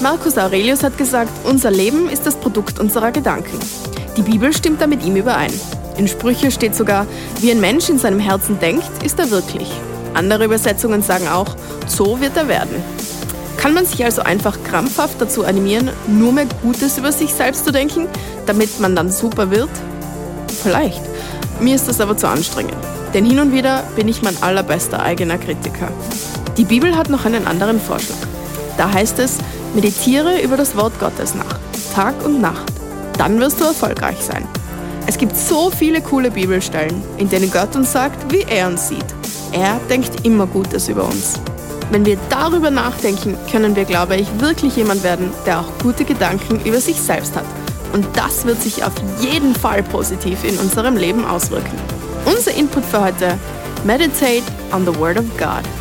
Marcus Aurelius hat gesagt, unser Leben ist das Produkt unserer Gedanken. Die Bibel stimmt da mit ihm überein. In Sprüche steht sogar, wie ein Mensch in seinem Herzen denkt, ist er wirklich. Andere Übersetzungen sagen auch, so wird er werden. Kann man sich also einfach krampfhaft dazu animieren, nur mehr Gutes über sich selbst zu denken, damit man dann super wird? Vielleicht. Mir ist das aber zu anstrengend. Denn hin und wieder bin ich mein allerbester eigener Kritiker. Die Bibel hat noch einen anderen Vorschlag. Da heißt es, meditiere über das Wort Gottes nach, Tag und Nacht. Dann wirst du erfolgreich sein. Es gibt so viele coole Bibelstellen, in denen Gott uns sagt, wie er uns sieht. Er denkt immer Gutes über uns. Wenn wir darüber nachdenken, können wir, glaube ich, wirklich jemand werden, der auch gute Gedanken über sich selbst hat. Und das wird sich auf jeden Fall positiv in unserem Leben auswirken. Unser Input für heute: Meditate on the Word of God.